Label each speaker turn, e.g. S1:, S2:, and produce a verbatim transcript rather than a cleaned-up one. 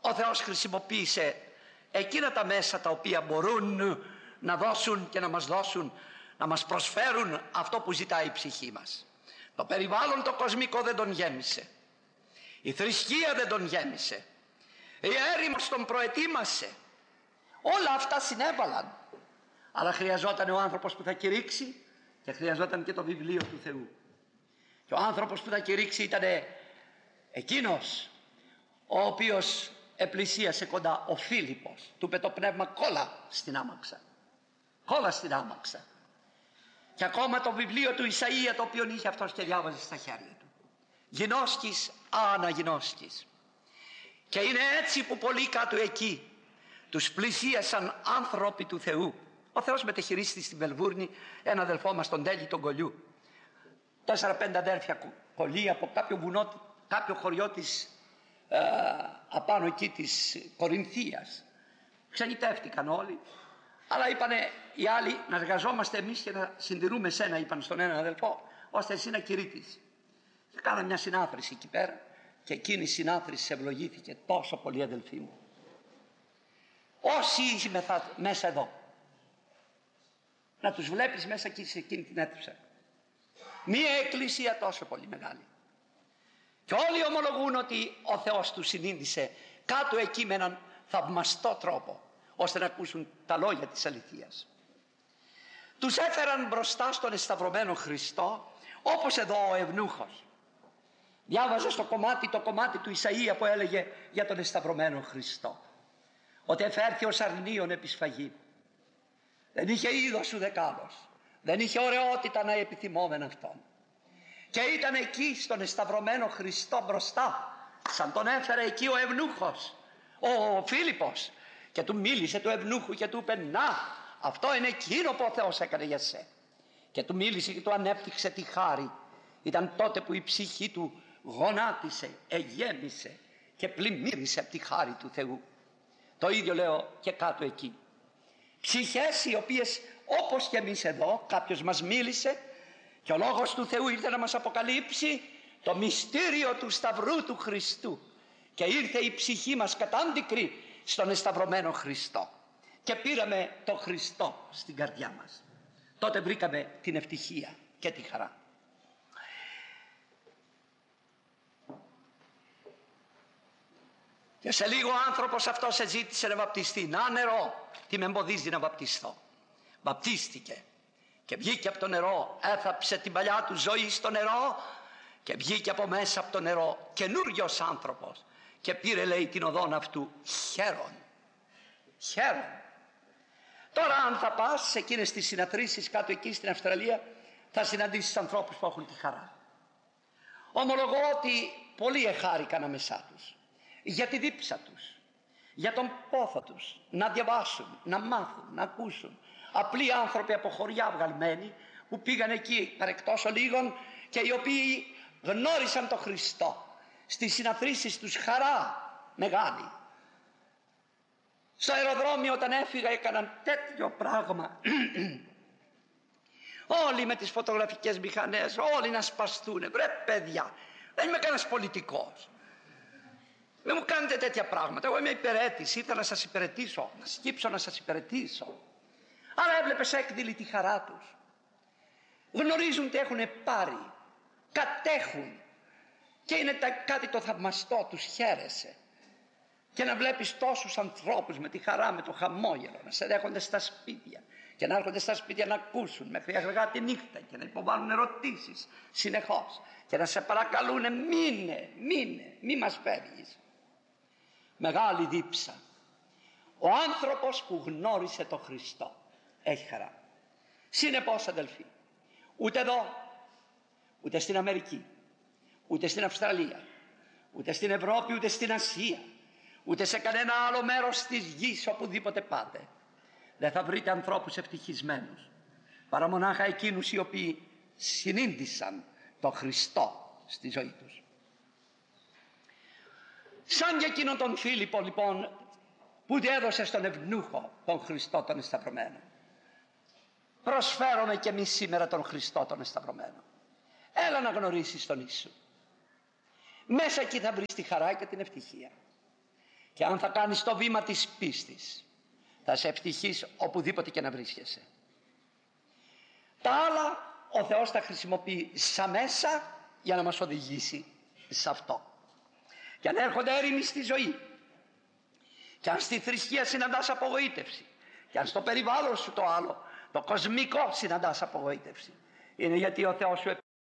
S1: Ο Θεός χρησιμοποίησε εκείνα τα μέσα τα οποία μπορούν να δώσουν και να μας δώσουν, να μας προσφέρουν αυτό που ζητάει η ψυχή μας. Το περιβάλλον το κοσμικό δεν τον γέμισε, η θρησκεία δεν τον γέμισε, η έρημος τον προετοίμασε. Όλα αυτά συνέβαλαν, αλλά χρειαζόταν ο άνθρωπος που θα κηρύξει και χρειαζόταν και το βιβλίο του Θεού. Και ο άνθρωπος που θα κηρύξει ήταν εκείνος ο οποίος επλησίασε κοντά, ο Φίλιππος. Του είπε το πνεύμα κόλλα στην άμαξα, κόλλα στην άμαξα. Και ακόμα το βιβλίο του Ισαΐα, το οποίο είχε αυτός και διάβαζε στα χέρια του, γινώσκης αναγινώσκης. Και είναι έτσι που πολύ κάτω εκεί τους πλησίασαν άνθρωποι του Θεού. Ο Θεός μετεχειρίστη στη Μελβούρνη ένα αδελφό μας, τον Τέλη τον Κολλιού. Τέσσερα πέντε αδέρφια κολλοί από κάποιο βουνό, κάποιο χωριό της ε, απάνω εκεί της Κορινθίας. Ξενιτεύτηκαν όλοι, αλλά είπανε οι άλλοι να εργαζόμαστε εμείς και να συντηρούμε σένα, είπαν στον έναν αδελφό, ώστε εσύ να κηρύττεις. Και κάναμε μια συνάθρηση εκεί πέρα και εκείνη η συνάθρηση ευλογήθηκε τόσο πολύ, αδελφοί μου. Όσοι είσαι μέσα εδώ, να τους βλέπεις μέσα εκεί σε εκείνη την αίθουσα. Μία εκκλησία τόσο πολύ μεγάλη. Και όλοι ομολογούν ότι ο Θεός τους συνήντησε κάτω εκεί με έναν θαυμαστό τρόπο, ώστε να ακούσουν τα λόγια της αληθείας. Τους έφεραν μπροστά στον εσταυρωμένο Χριστό, όπως εδώ ο Ευνούχος. Διάβαζε στο κομμάτι, το κομμάτι του Ισαΐα που έλεγε για τον εσταυρωμένο Χριστό, ότι εφέρθη ως αρνίον επί σφαγή. Δεν είχε είδος ουδε κάλος, δεν είχε ωραιότητα να επιθυμόμεν αυτόν. Και ήταν εκεί στον εσταυρωμένο Χριστό μπροστά, σαν τον έφερε εκεί ο Ευνούχος, ο Φίλιππος, και του μίλησε του Ευνούχου και του είπε, να, αυτό είναι εκείνο που ο Θεός έκανε για σε. Και του μίλησε και του ανέπτυξε τη χάρη. Ήταν τότε που η ψυχή του γονάτισε, εγέμισε και πλημμύρισε από τη χάρη του Θεού. Το ίδιο λέω και κάτω εκεί. Ψυχές οι οποίες, όπως και εμείς εδώ, κάποιος μας μίλησε και ο Λόγος του Θεού ήρθε να μας αποκαλύψει το μυστήριο του Σταυρού του Χριστού, και ήρθε η ψυχή μας κατάντικρη στον εσταυρωμένο Χριστό και πήραμε το Χριστό στην καρδιά μας. Τότε βρήκαμε την ευτυχία και τη χαρά. Και σε λίγο ο άνθρωπος αυτός εζήτησε να βαπτιστεί. Να, νερό, τι με εμποδίζει να βαπτιστώ. Βαπτίστηκε και βγήκε από το νερό, έθαψε την παλιά του ζωή στο νερό και βγήκε από μέσα από το νερό καινούριος άνθρωπος και πήρε, λέει, την οδόν αυτού χαίρον. Χαίρον. Τώρα αν θα πας σε εκείνες τις συναθρήσεις κάτω εκεί στην Αυστραλία, θα συναντήσεις ανθρώπους που έχουν τη χαρά. Ομολογώ ότι πολλοί εχάρηκαν αμεσά τους για τη δίψα τους, για τον πόθο τους, να διαβάσουν, να μάθουν, να ακούσουν. Απλοί άνθρωποι από χωριά βγαλμένοι που πήγαν εκεί παρεκτός ολίγων και οι οποίοι γνώρισαν τον Χριστό. Στις συναθρήσεις τους χαρά μεγάλη. Στο αεροδρόμιο όταν έφυγα έκαναν τέτοιο πράγμα. Όλοι με τις φωτογραφικές μηχανές, όλοι να σπαστούνε. Βρε παιδιά, δεν είμαι κανένας πολιτικός. Δεν μου κάνετε τέτοια πράγματα. Εγώ είμαι υπηρέτης, ήρθα να σας υπηρετήσω, να σκύψω να σας υπηρετήσω. Αλλά έβλεπες έκδηλη τη χαρά τους. Γνωρίζουν τι έχουν πάρει, κατέχουν, και είναι κάτι το θαυμαστό, τους χαίρεσαι. Και να βλέπεις τόσους ανθρώπους με τη χαρά, με το χαμόγελο, να σε δέχονται στα σπίτια και να έρχονται στα σπίτια να ακούσουν μέχρι αργά τη νύχτα και να υποβάλουν ερωτήσεις συνεχώς και να σε παρακαλούν, μείνε, μείνε, μη μας φεύγεις. Μεγάλη δίψα. Ο άνθρωπος που γνώρισε τον Χριστό έχει χαρά. Συνεπώς, αδελφοί, ούτε εδώ, ούτε στην Αμερική, ούτε στην Αυστραλία, ούτε στην Ευρώπη, ούτε στην Ασία, ούτε σε κανένα άλλο μέρος της γης οπουδήποτε πάτε, δεν θα βρείτε ανθρώπους ευτυχισμένους παρά μονάχα εκείνους οι οποίοι συνήντησαν τον Χριστό στη ζωή τους. Σαν και εκείνον τον Φίλιππο λοιπόν που έδωσε στον Ευνούχο τον Χριστό τον εσταυρωμένο, προσφέρομαι και εμείς σήμερα τον Χριστό τον εσταυρωμένο. Έλα να γνωρίσεις τον Ιησού. Μέσα εκεί θα βρεις τη χαρά και την ευτυχία. Και αν θα κάνεις το βήμα της πίστης, θα σε ευτυχείς οπουδήποτε και να βρίσκεσαι. Τα άλλα ο Θεός τα χρησιμοποιεί σαν μέσα για να μας οδηγήσει σε αυτό. Και αν έρχονται έρημοι στη ζωή, και αν στη θρησκεία συναντάς απογοήτευση, και αν στο περιβάλλον σου το άλλο, το κοσμικό, συναντάς απογοήτευση, είναι γιατί ο Θεός σου